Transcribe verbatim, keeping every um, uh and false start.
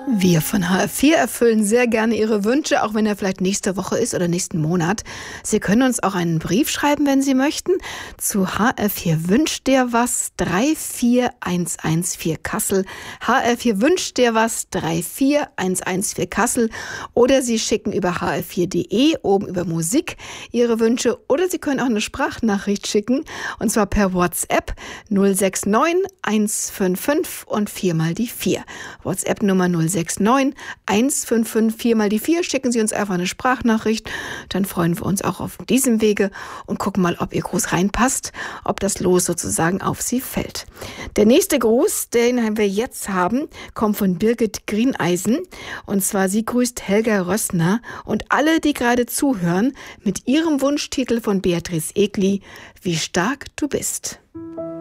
Wir von H R vier erfüllen sehr gerne Ihre Wünsche, auch wenn er vielleicht nächste Woche ist oder nächsten Monat. Sie können uns auch einen Brief schreiben, wenn Sie möchten, zu H R vier wünscht dir was drei vier eins eins vier Kassel. H R vier wünscht dir was drei vier eins eins vier Kassel. Oder Sie schicken über h r vier punkt de oben über Musik Ihre Wünsche. Oder Sie können auch eine Sprachnachricht schicken, und zwar per WhatsApp null sechs neun eins fünf fünf und vier mal die vier. WhatsApp Nummer null sechs neun eins fünf fünf vier mal die vier. Schicken Sie uns einfach eine Sprachnachricht, dann freuen wir uns auch auf diesem Wege und gucken mal, ob Ihr Gruß reinpasst, ob das Los sozusagen auf Sie fällt. Der nächste Gruß, den wir jetzt haben, kommt von Birgit Grieneisen, und zwar sie grüßt Helga Rössner und alle, die gerade zuhören, mit ihrem Wunschtitel von Beatrice Egli, Wie stark du bist.